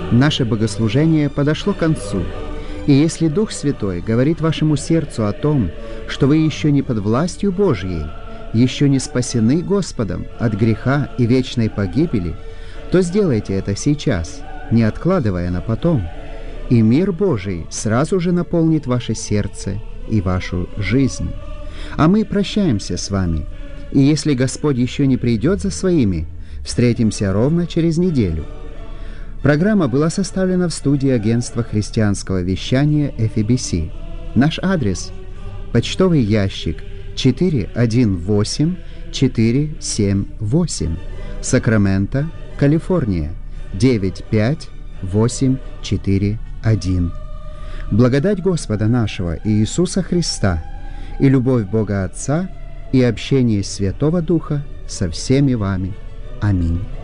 Наше богослужение подошло к концу. И если Дух Святой говорит вашему сердцу о том, что вы еще не под властью Божьей, еще не спасены Господом от греха и вечной погибели, то сделайте это сейчас, не откладывая на потом, и мир Божий сразу же наполнит ваше сердце и вашу жизнь. А мы прощаемся с вами, и если Господь еще не придет за своими, встретимся ровно через неделю. Программа была составлена в студии агентства христианского вещания FEBC. Наш адрес – почтовый ящик 418-478, Сакраменто, Калифорния, 95841. Благодать Господа нашего Иисуса Христа и любовь Бога Отца и общение Святого Духа со всеми вами. Аминь.